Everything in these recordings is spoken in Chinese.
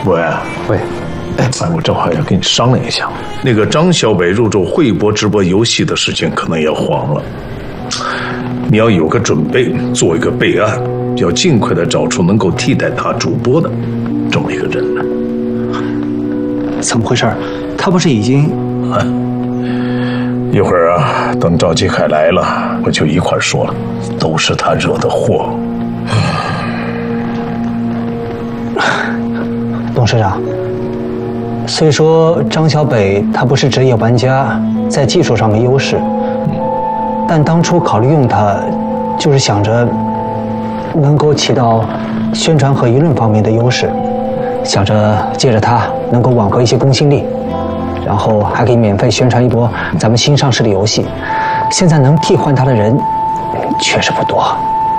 喂，我正好要跟你商量一下，那个张小北入驻汇博直播游戏的事情可能要黄了，你要有个准备，做一个备案，要尽快的找出能够替代他主播的这么一个人来。 怎么回事？他不是已经…… 一会儿啊，等赵继凯来了，我就一块说了，都是他惹的祸。 董事长，虽说张小北他不是职业玩家，在技术上没优势，但当初考虑用他，就是想着能够起到宣传和舆论方面的优势，想着借着他能够挽回一些公信力，然后还可以免费宣传一波咱们新上市的游戏。现在能替换他的人确实不多。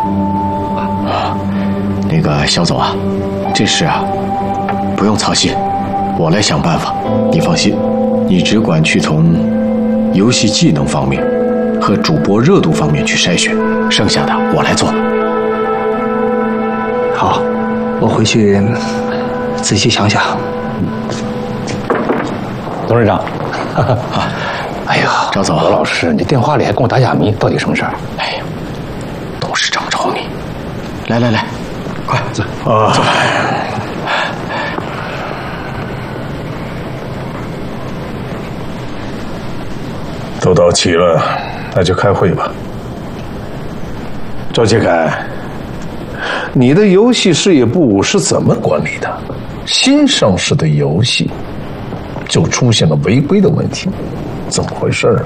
那个肖总啊，这事啊不用操心，我来想办法。你放心，你只管去从游戏技能方面和主播热度方面去筛选，剩下的我来做。 好，我回去仔细想想。 董事长， 哎呀，赵总， 罗老师，你电话里还跟我打哑谜，到底什么事儿？ 哎呀，董事长找你。来，快走啊！ 走。 都到齐了，那就开会吧。赵继凯，你的游戏事业部是怎么管理的？新上市的游戏就出现了违规的问题，怎么回事？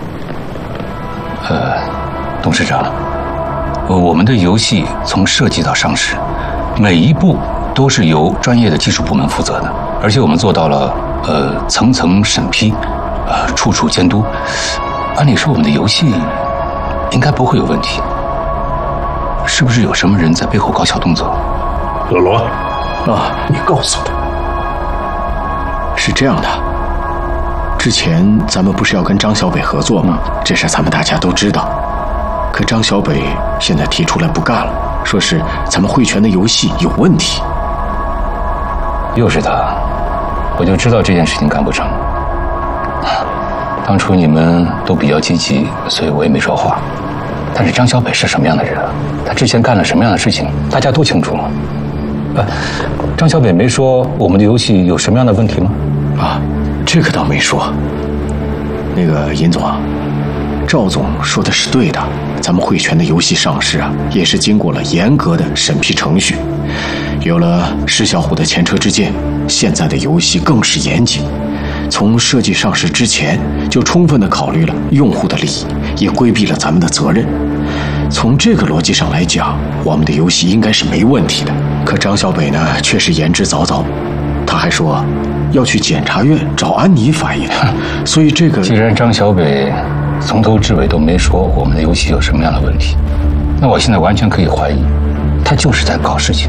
董事长，我们的游戏从设计到上市，每一步都是由专业的技术部门负责的，而且我们做到了层层审批，处处监督。按理说我们的游戏应该不会有问题，是不是有什么人在背后搞小动作？ 老罗啊，你告诉他。 是这样的，之前咱们不是要跟张小北合作吗？这事咱们大家都知道。可张小北现在提出来不干了，说是咱们汇泉的游戏有问题。 又是他，我就知道这件事情干不成。当初你们都比较积极，所以我也没说话。但是张小北是什么样的人啊？他之前干了什么样的事情，大家都清楚吗？张小北没说我们的游戏有什么样的问题吗？ 啊，这个倒没说。那个尹总啊，赵总说的是对的，咱们汇泉的游戏上市啊，也是经过了严格的审批程序，有了施小虎的前车之鉴，现在的游戏更是严谨。从设计上市之前就充分地考虑了用户的利益，也规避了咱们的责任。从这个逻辑上来讲，我们的游戏应该是没问题的。可张小北呢，却是言之凿凿，他还说要去检察院找安妮反映。所以这个， 既然张小北从头至尾都没说我们的游戏有什么样的问题，那我现在完全可以怀疑，他就是在搞事情。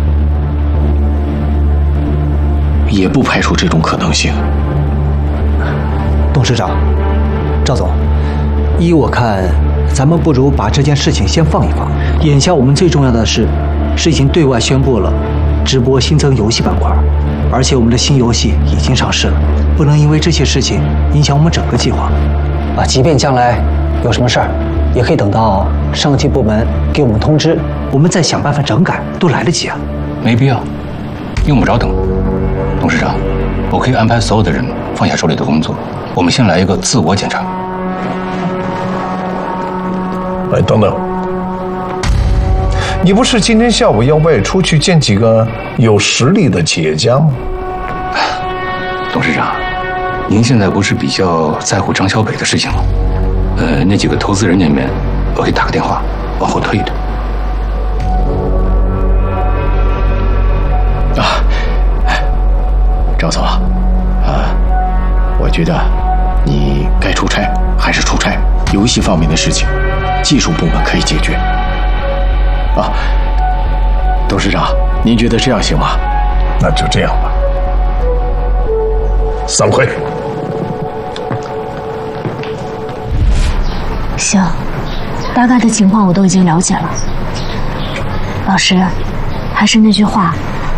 也不排除这种可能性。 董事长，赵总，依我看，咱们不如把这件事情先放一放。眼下我们最重要的是已经对外宣布了直播新增游戏板块，而且我们的新游戏已经上市了，不能因为这些事情影响我们整个计划。即便将来有什么事儿，也可以等到上级部门给我们通知，我们再想办法整改，都来得及啊。 没必要，用不着等。董事长，我可以安排所有的人放下手里的工作，我们先来一个自我检查。 哎，等等，你不是今天下午要外出去见几个有实力的企业家吗？ 董事长，您现在不是比较在乎张小北的事情吗？那几个投资人那边，我给打个电话，往后推一推。 赵总啊，我觉得你该出差还是出差，游戏方面的事情，技术部门可以解决。董事长，您觉得这样行吗？ 那就这样吧。散会。 行，大概的情况我都已经了解了。老师，还是那句话，